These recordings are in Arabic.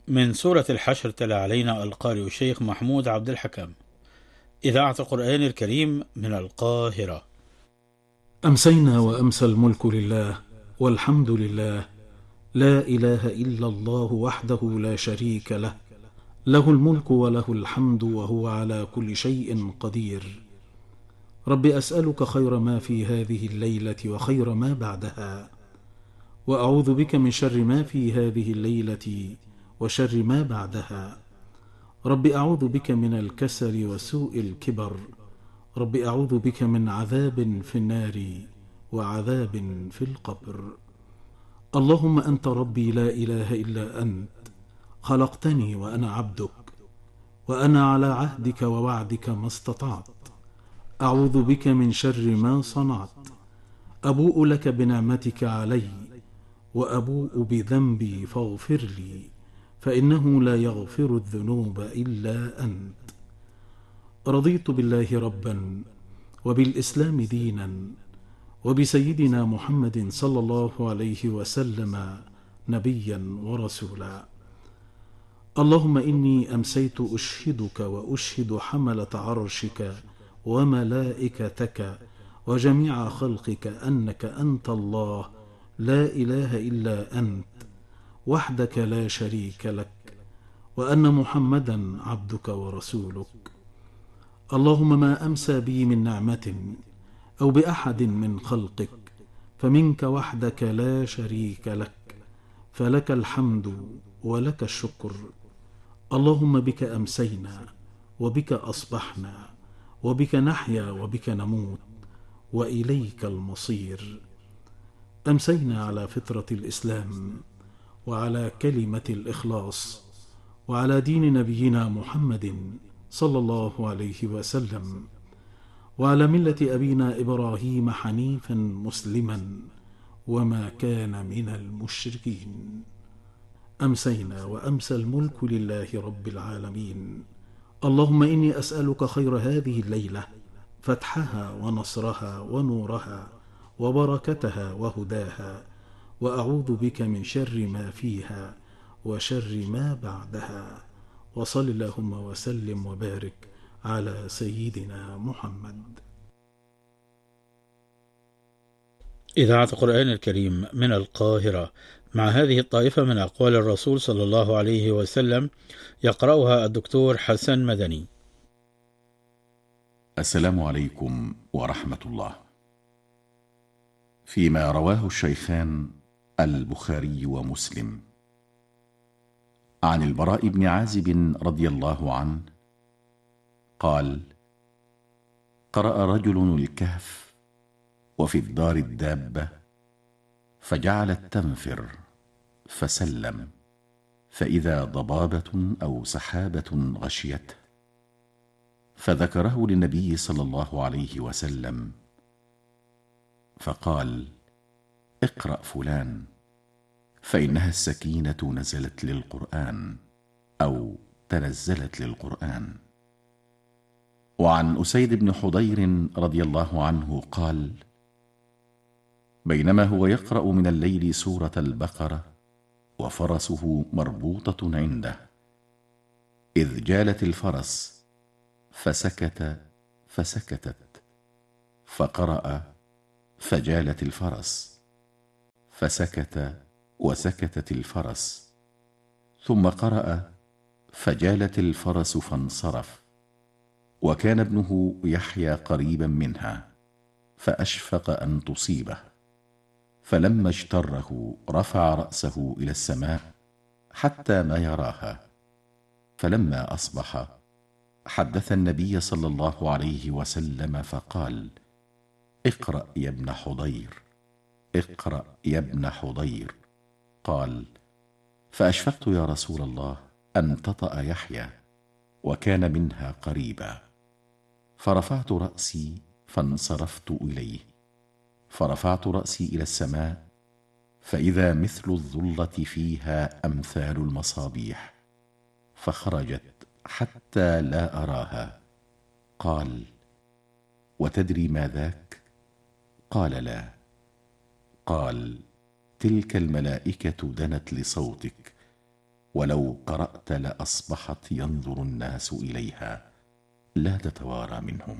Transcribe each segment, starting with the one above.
من سورة الحشر تلا علينا القارئ الشيخ محمود عبد الحكم. إذاعة القرآن الكريم من القاهرة. أمسينا وأمسى الملك لله والحمد لله، لا إله إلا الله وحده لا شريك له، له الملك وله الحمد وهو على كل شيء قدير. رب أسألك خير ما في هذه الليلة وخير ما بعدها، وأعوذ بك من شر ما في هذه الليلة وشر ما بعدها. رب أعوذ بك من الكسل وسوء الكبر، رب أعوذ بك من عذاب في النار وعذاب في القبر. اللهم أنت ربي لا إله إلا أنت، خلقتني وأنا عبدك، وأنا على عهدك ووعدك ما استطعت. أعوذ بك من شر ما صنعت، أبوء لك بنعمتك علي وأبوء بذنبي فاغفر لي، فإنه لا يغفر الذنوب إلا أنت. رضيت بالله ربا وبالإسلام دينا وبسيدنا محمد صلى الله عليه وسلم نبيا ورسولا. اللهم إني أمسيت أشهدك وأشهد حملة عرشك وملائكتك وجميع خلقك أنك أنت الله لا إله إلا أنت وحدك لا شريك لك، وأن محمدا عبدك ورسولك. اللهم ما أمسى بي من نعمة أو بأحد من خلقك فمنك وحدك لا شريك لك، فلك الحمد ولك الشكر. اللهم بك أمسينا وبك أصبحنا وبك نحيا وبك نموت وإليك المصير. أمسينا على فطرة الإسلام وعلى كلمة الإخلاص وعلى دين نبينا محمد صلى الله عليه وسلم، وعلى ملة أبينا إبراهيم حنيفا مسلما وما كان من المشركين. أمسينا وأمسى الملك لله رب العالمين. اللهم إني أسألك خير هذه الليلة، فتحها ونصرها ونورها وبركتها وهداها، وأعوذ بك من شر ما فيها وشر ما بعدها. وصل اللهم وسلم وبارك على سيدنا محمد. إذاعة القرآن الكريم من القاهرة، مع هذه الطائفة من أقوال الرسول صلى الله عليه وسلم، يقرأها الدكتور حسن مدني. السلام عليكم ورحمة الله. فيما رواه الشيخان البخاري ومسلم عن البراء بن عازب رضي الله عنه قال: قرأ رجل الكهف وفي الدار الدابة فجعلت تنفر فسلم، فإذا ضبابة أو سحابة غشيته، فذكره للنبي صلى الله عليه وسلم فقال: اقرأ فلان، فإنها السكينة نزلت للقرآن أو تنزلت للقرآن. وعن أسيد بن حضير رضي الله عنه قال: بينما هو يقرأ من الليل سورة البقرة وفرسه مربوطة عنده، إذ جالت الفرس فسكت فسكتت، فقرأ: فجالت الفرس، فسكت وسكتت الفرس، ثم قرأ: فجالت الفرس فانصرف، وكان ابنه يحيى قريبا منها فأشفق أن تصيبه، فلما اجتره رفع رأسه إلى السماء حتى ما يراها، فلما أصبح حدث النبي صلى الله عليه وسلم فقال: اقرأ يا ابن حضير، اقرأ يا ابن حضير. قال: فأشفقت يا رسول الله أن تطأ يحيى، وكان منها قريبا، فرفعت رأسي فانصرفت إليه، فرفعت رأسي إلى السماء فإذا مثل الظلة فيها أمثال المصابيح، فخرجت حتى لا أراها. قال: وتدري ما ذاك؟ قال: لا. قال: تلك الملائكة دنت لصوتك ولو قرأت لأصبحت ينظر الناس إليها لا تتوارى منهم.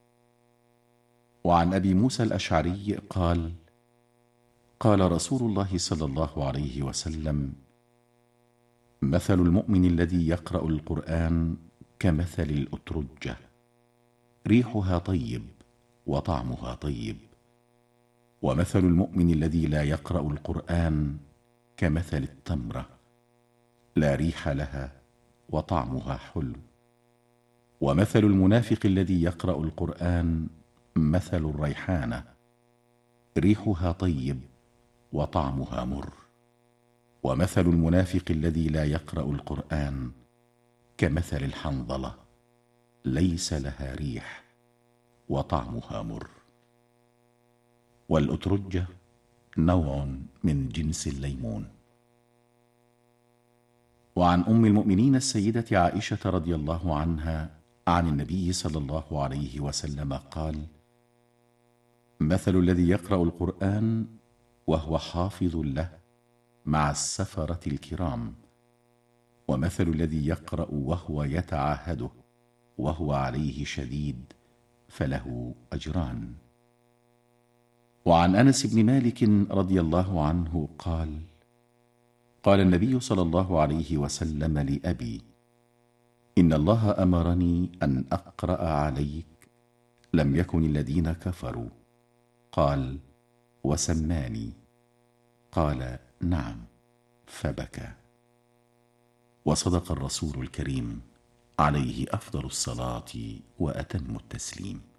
وعن أبي موسى الأشعري قال: قال رسول الله صلى الله عليه وسلم: مثل المؤمن الذي يقرأ القرآن كمثل الأترجة، ريحها طيب وطعمها طيب. ومثل المؤمن الذي لا يقرأ القرآن كمثل التمرة، لا ريح لها وطعمها حلو. ومثل المنافق الذي يقرأ القرآن مثل الريحانة، ريحها طيب وطعمها مر. ومثل المنافق الذي لا يقرأ القرآن كمثل الحنظلة، ليس لها ريح وطعمها مر. والأترجة نوع من جنس الليمون. وعن أم المؤمنين السيدة عائشة رضي الله عنها عن النبي صلى الله عليه وسلم قال: مثل الذي يقرأ القرآن وهو حافظ له مع السفرة الكرام، ومثل الذي يقرأ وهو يتعاهده وهو عليه شديد فله أجران. وعن أنس بن مالك رضي الله عنه قال: قال النبي صلى الله عليه وسلم لأبي: إن الله أمرني أن أقرأ عليك لم يكن الذين كفروا. قال: وسماني؟ قال: نعم، فبكى. وصدق الرسول الكريم عليه أفضل الصلاة وأتم التسليم.